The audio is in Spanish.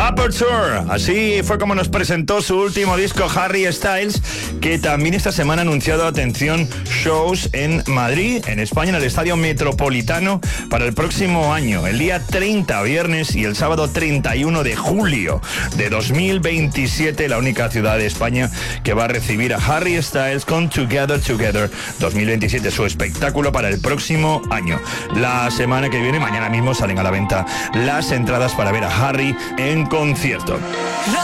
Aperture. Así fue como nos presentó su último disco Harry Styles, que también esta semana ha anunciado, atención, shows en Madrid, en España, en el Estadio Metropolitano para el próximo año, el día 30, viernes, y el sábado 31 de julio de 2027, la única ciudad de España que va a recibir a Harry Styles con Together 2027, su espectáculo para el próximo año. La semana que viene, mañana mismo, salen a la venta las entradas para ver a Harry en concierto.